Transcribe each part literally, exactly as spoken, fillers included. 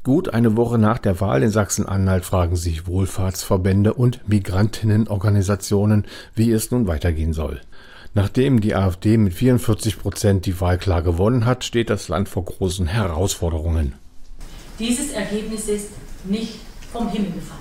Gut eine Woche nach der Wahl in Sachsen-Anhalt fragen sich Wohlfahrtsverbände und Migrantinnenorganisationen, wie es nun weitergehen soll. Nachdem die AfD mit vierundvierzig Prozent die Wahl klar gewonnen hat, steht das Land vor großen Herausforderungen. Dieses Ergebnis ist nicht vom Himmel gefallen.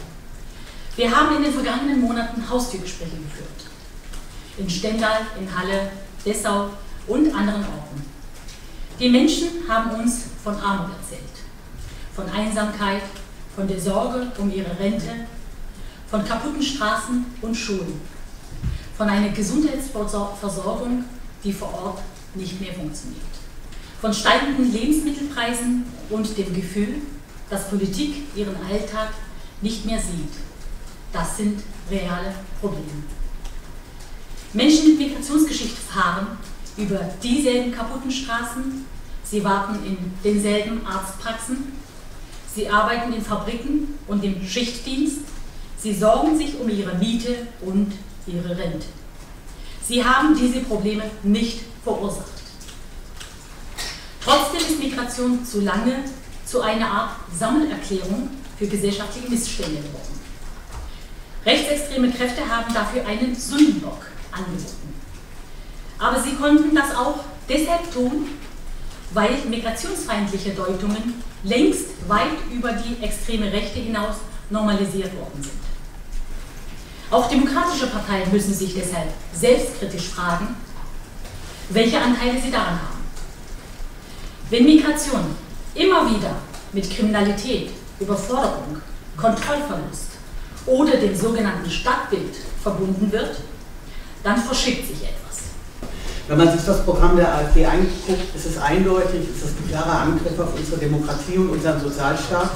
Wir haben in den vergangenen Monaten Haustürgespräche geführt. In Stendal, in Halle, Dessau und anderen Orten. Die Menschen haben uns von Armut erzählt, von Einsamkeit, von der Sorge um ihre Rente, von kaputten Straßen und Schulen, von einer Gesundheitsversorgung, die vor Ort nicht mehr funktioniert, von steigenden Lebensmittelpreisen und dem Gefühl, dass Politik ihren Alltag nicht mehr sieht. Das sind reale Probleme. Menschen mit Migrationsgeschichte fahren über dieselben kaputten Straßen, sie warten in denselben Arztpraxen, sie arbeiten in Fabriken und im Schichtdienst, sie sorgen sich um ihre Miete und ihre Rente. Sie haben diese Probleme nicht verursacht. Trotzdem ist Migration zu lange zu einer Art Sammelerklärung für gesellschaftliche Missstände geworden. Rechtsextreme Kräfte haben dafür einen Sündenbock angeboten. Aber sie konnten das auch deshalb tun, weil migrationsfeindliche Deutungen längst weit über die extreme Rechte hinaus normalisiert worden sind. Auch demokratische Parteien müssen sich deshalb selbstkritisch fragen, welche Anteile sie daran haben. Wenn Migration immer wieder mit Kriminalität, Überforderung, Kontrollverlust oder dem sogenannten Stadtbild verbunden wird, dann verschiebt sich etwas. Wenn man sich das Programm der AfD anguckt, ist es eindeutig, ist es ein klarer Angriff auf unsere Demokratie und unseren Sozialstaat.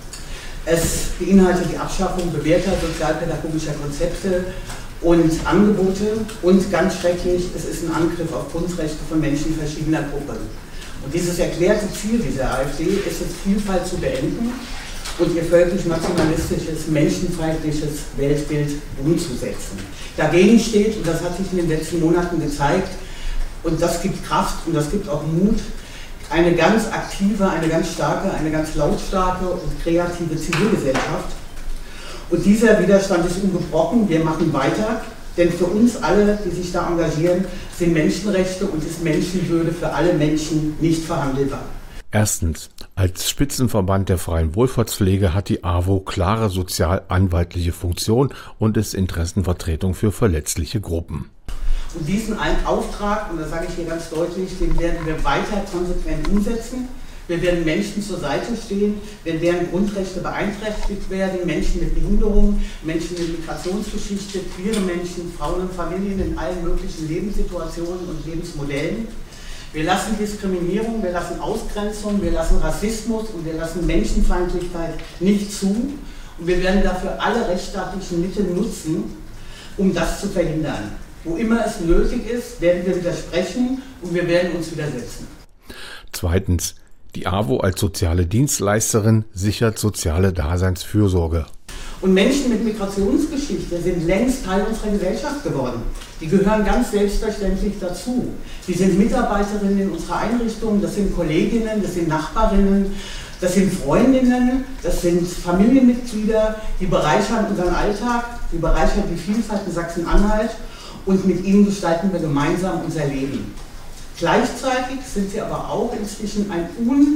Es beinhaltet die Abschaffung bewährter sozialpädagogischer Konzepte und Angebote und ganz schrecklich, es ist ein Angriff auf Grundrechte von Menschen verschiedener Gruppen. Und dieses erklärte Ziel dieser AfD ist es, Vielfalt zu beenden und ihr völkisch-nationalistisches, menschenfeindliches Weltbild umzusetzen. Dagegen steht, und das hat sich in den letzten Monaten gezeigt, und das gibt Kraft und das gibt auch Mut, eine ganz aktive, eine ganz starke, eine ganz lautstarke und kreative Zivilgesellschaft. Und dieser Widerstand ist ungebrochen, wir machen weiter, denn für uns alle, die sich da engagieren, sind Menschenrechte und ist Menschenwürde für alle Menschen nicht verhandelbar. Erstens. Als Spitzenverband der freien Wohlfahrtspflege hat die AWO klare sozial-anwaltliche Funktion und ist Interessenvertretung für verletzliche Gruppen. Und diesen Auftrag, und das sage ich hier ganz deutlich, den werden wir weiter konsequent umsetzen. Wir werden Menschen zur Seite stehen, wenn deren Grundrechte beeinträchtigt werden, Menschen mit Behinderung, Menschen mit Migrationsgeschichte, queere Menschen, Frauen und Familien in allen möglichen Lebenssituationen und Lebensmodellen. Wir lassen Diskriminierung, wir lassen Ausgrenzung, wir lassen Rassismus und wir lassen Menschenfeindlichkeit nicht zu. Und wir werden dafür alle rechtsstaatlichen Mittel nutzen, um das zu verhindern. Wo immer es nötig ist, werden wir widersprechen und wir werden uns widersetzen. Zweitens. Die AWO als soziale Dienstleisterin sichert soziale Daseinsfürsorge. Und Menschen mit Migrationsgeschichte sind längst Teil unserer Gesellschaft geworden. Die gehören ganz selbstverständlich dazu. Die sind Mitarbeiterinnen in unserer Einrichtung, das sind Kolleginnen, das sind Nachbarinnen, das sind Freundinnen, das sind Familienmitglieder, die bereichern unseren Alltag, die bereichern die Vielfalt in Sachsen-Anhalt und mit ihnen gestalten wir gemeinsam unser Leben. Gleichzeitig sind sie aber auch inzwischen ein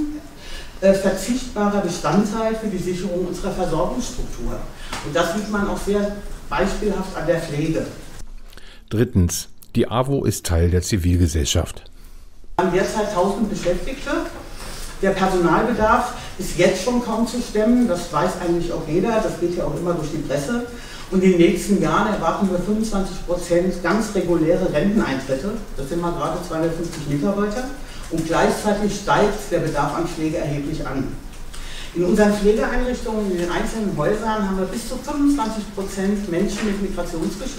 unverzichtbarer Bestandteil für die Sicherung unserer Versorgungsstruktur. Und das sieht man auch sehr beispielhaft an der Pflege. Drittens. Die AWO ist Teil der Zivilgesellschaft. Wir haben derzeit tausend Beschäftigte. Der Personalbedarf ist jetzt schon kaum zu stemmen. Das weiß eigentlich auch jeder. Das geht ja auch immer durch die Presse. Und in den nächsten Jahren erwarten wir fünfundzwanzig Prozent ganz reguläre Renteneintritte. Das sind mal gerade zweihundertfünfzig Mitarbeiter. Und gleichzeitig steigt der Bedarf an Pflege erheblich an. In unseren Pflegeeinrichtungen, in den einzelnen Häusern haben wir bis zu fünfundzwanzig Prozent Menschen mit Migrationsgeschichte.